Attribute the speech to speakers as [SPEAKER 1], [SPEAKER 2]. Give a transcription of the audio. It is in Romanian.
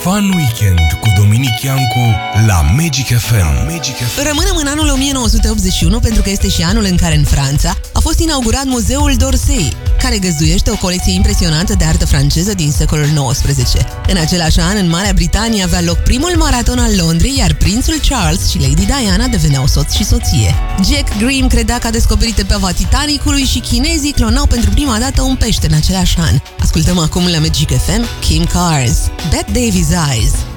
[SPEAKER 1] Fun Weekend cu Dominic Iancu la Magic FM.
[SPEAKER 2] Rămânem în anul 1981 pentru că este și anul în care în Franța a fost inaugurat Muzeul d'Orsay, care găzduiește o colecție impresionantă de artă franceză din secolul XIX. În același an, în Marea Britanie avea loc primul maraton al Londrei, iar prințul Charles și Lady Diana deveneau soț și soție. Jack Graham credea că a descoperit epava Titanicului și chinezii clonau pentru prima dată un pește în același an. Ascultăm acum la Magic FM Kim Cars, Bette Davis Eyes.